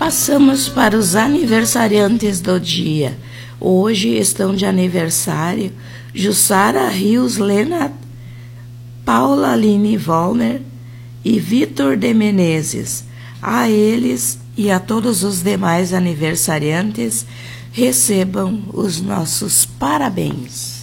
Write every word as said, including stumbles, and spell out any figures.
Passamos para os aniversariantes do dia. Hoje estão de aniversário Jussara Rios Lena, Paula Aline Volner e Vitor de Menezes. A eles e a todos os demais aniversariantes, recebam os nossos parabéns.